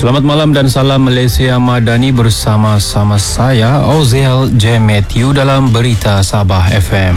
Selamat malam dan salam Malaysia Madani bersama-sama saya Oziel J. Matthew dalam Berita Sabah FM.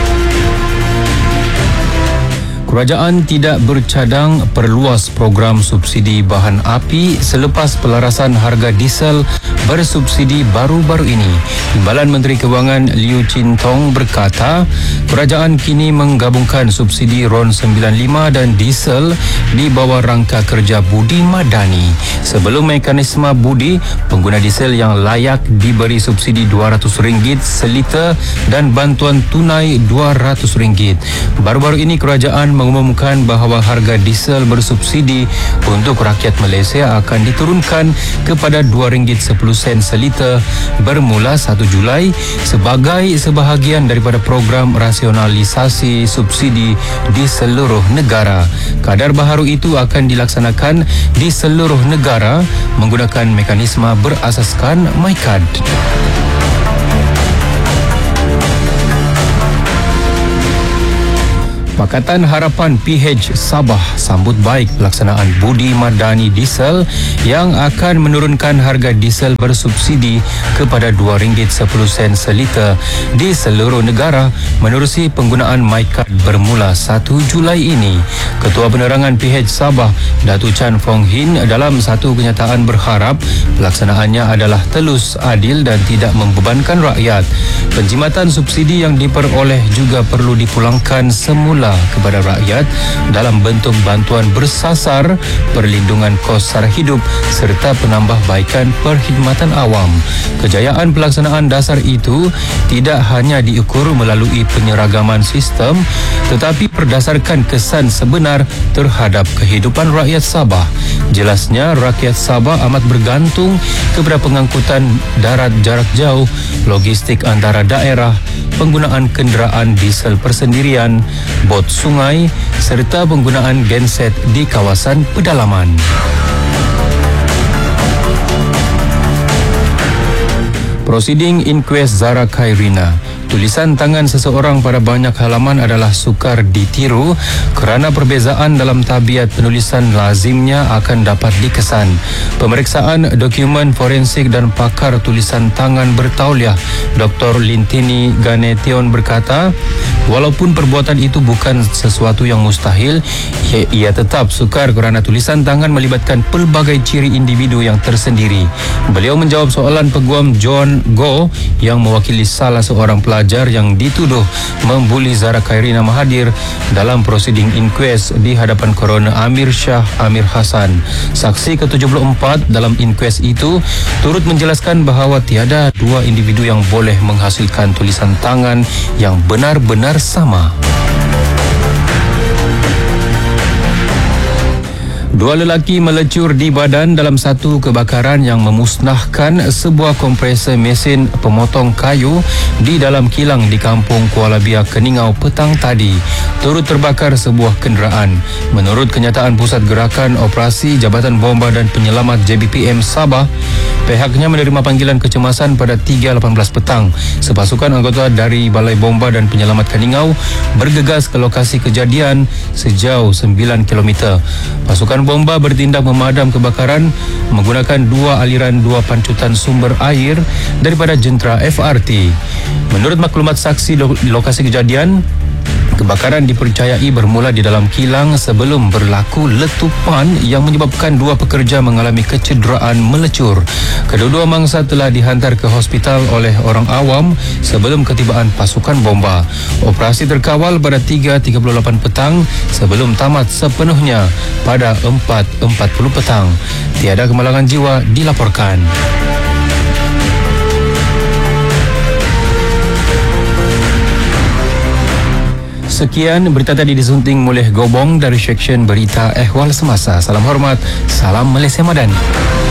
Kerajaan tidak bercadang perluas program subsidi bahan api selepas pelarasan harga diesel bersubsidi baru-baru ini. Timbalan Menteri Kewangan Liu Chin Tong berkata, kerajaan kini menggabungkan subsidi RON 95 dan diesel di bawah rangka kerja budi madani. Sebelum mekanisme budi, pengguna diesel yang layak diberi subsidi RM200 seliter dan bantuan tunai RM200. Baru-baru ini kerajaan mengumumkan bahawa harga diesel bersubsidi untuk rakyat Malaysia akan diturunkan kepada RM2.10 seliter bermula 1 Julai sebagai sebahagian daripada program rasionalisasi subsidi di seluruh negara. Kadar baharu itu akan dilaksanakan di seluruh negara menggunakan mekanisme berasaskan MyCard. Pakatan Harapan PH Sabah sambut baik pelaksanaan budi madani diesel yang akan menurunkan harga diesel bersubsidi kepada RM2.10 seliter di seluruh negara menerusi penggunaan MyCard bermula 1 Julai ini. Ketua Penerangan PH Sabah, Datuk Chan Fong Hin dalam satu kenyataan berharap pelaksanaannya adalah telus, adil dan tidak membebankan rakyat. Penjimatan subsidi yang diperoleh juga perlu dipulangkan semula kepada rakyat dalam bentuk bantuan bersasar, perlindungan kos sara hidup serta penambahbaikan perkhidmatan awam. Kejayaan pelaksanaan dasar itu tidak hanya diukur melalui penyeragaman sistem tetapi berdasarkan kesan sebenar terhadap kehidupan rakyat Sabah. Jelasnya, rakyat Sabah amat bergantung kepada pengangkutan darat jarak jauh, logistik antara daerah, penggunaan kenderaan diesel persendirian, bot sungai serta penggunaan genset di kawasan pedalaman. Prosiding inquest Zara Khairina. Tulisan tangan seseorang pada banyak halaman adalah sukar ditiru kerana perbezaan dalam tabiat penulisan lazimnya akan dapat dikesan. Pemeriksaan dokumen forensik dan pakar tulisan tangan bertauliah Dr. Lintini Ganetion berkata, walaupun perbuatan itu bukan sesuatu yang mustahil, ia tetap sukar kerana tulisan tangan melibatkan pelbagai ciri individu yang tersendiri. Beliau menjawab soalan peguam John Goh yang mewakili salah seorang pelajar yang dituduh membuli Zara Khairina Mahathir dalam prosiding inquest di hadapan Coroner Amir Shah Amir Hassan. Saksi ke-74 dalam inquest itu turut menjelaskan bahawa tiada dua individu yang boleh menghasilkan tulisan tangan yang benar-benar sama. Dua lelaki melecur di badan dalam satu kebakaran yang memusnahkan sebuah kompresor mesin pemotong kayu di dalam kilang di kampung Kuala Bia, Keningau petang tadi. Turut terbakar sebuah kenderaan. Menurut kenyataan Pusat Gerakan Operasi Jabatan Bomba dan Penyelamat JBPM Sabah, pihaknya menerima panggilan kecemasan pada 3.18 petang. Sepasukan anggota dari Balai Bomba dan Penyelamat Keningau bergegas ke lokasi kejadian sejauh 9 km. Pasukan bomba bertindak memadam kebakaran menggunakan dua aliran dua pancutan sumber air daripada jentera FRT. Menurut maklumat saksi di lokasi kejadian, kebakaran dipercayai bermula di dalam kilang sebelum berlaku letupan yang menyebabkan dua pekerja mengalami kecederaan melecur. Kedua-dua mangsa telah dihantar ke hospital oleh orang awam sebelum ketibaan pasukan bomba. Operasi terkawal pada 3.38 petang sebelum tamat sepenuhnya pada 4.40 petang. Tiada kemalangan jiwa dilaporkan. Sekian berita tadi disunting oleh Gobong dari Seksyen Berita Ehwal Semasa. Salam hormat, salam Malaysia Madani.